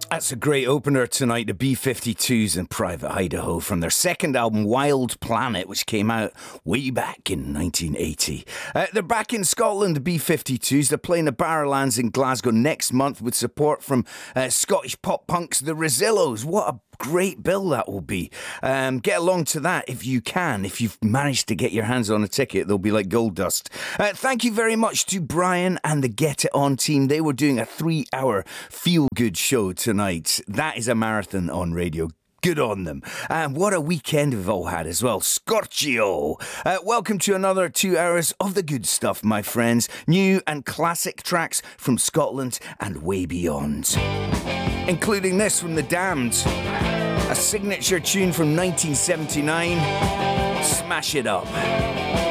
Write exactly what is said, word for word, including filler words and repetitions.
That's a great opener tonight, the B fifty-twos and Private Idaho from their second album, Wild Planet, which came out way back in nineteen eighty. Uh, they're back in Scotland, the B fifty-twos. They're playing the Barrowlands in Glasgow next month with support from uh, Scottish pop punks, the Rosillos. What a great bill that will be. Um, get along to that if you can. If you've managed to get your hands on a ticket, they'll be like gold dust. Uh, thank you very much to Brian and the Get It On team. They were doing a three-hour feel-good show tonight. That is a marathon on radio. Good on them. And what a weekend we've all had as well. Scorchio. Uh, welcome to another two hours of the good stuff, my friends. New and classic tracks from Scotland and way beyond. Including this from The Damned. A signature tune from nineteen seventy-nine. Smash It Up.